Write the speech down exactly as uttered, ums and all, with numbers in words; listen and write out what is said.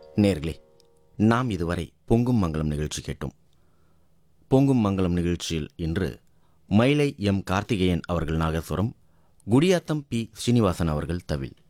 நேர்களே, நாம் இதுவரை பொங்கும் மங்கலம் நிகழ்ச்சி கேட்டோம். பொங்கும் மங்கலம் நிகழ்ச்சியில் இன்று மயிலை எம் கார்த்திகேயன் அவர்கள் நாகஸ்வரம், குடியாத்தம் பி ஸ்ரீனிவாசன் அவர்கள் தவில்.